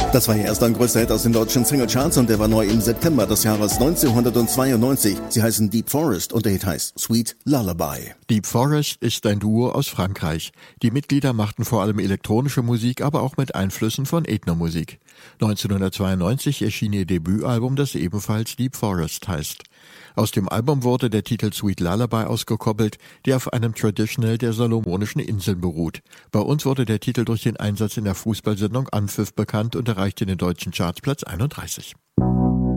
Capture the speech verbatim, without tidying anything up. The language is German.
Das war ihr erster größter Hit aus den deutschen Singlecharts und der war neu im September des Jahres neunzehnhundertzweiundneunzig. Sie heißen Deep Forest und der Hit heißt Sweet Lullaby. Deep Forest ist ein Duo aus Frankreich. Die Mitglieder machten vor allem elektronische Musik, aber auch mit Einflüssen von Ethnomusik. neunzehnhundertzweiundneunzig erschien ihr Debütalbum, das ebenfalls Deep Forest heißt. Aus dem Album wurde der Titel Sweet Lullaby ausgekoppelt, der auf einem Traditional der Salomonischen Inseln beruht. Bei uns wurde der Titel durch den Einsatz in der Fußballsendung Anpfiff bekannt und erreichte in den deutschen Charts Platz einunddreißig.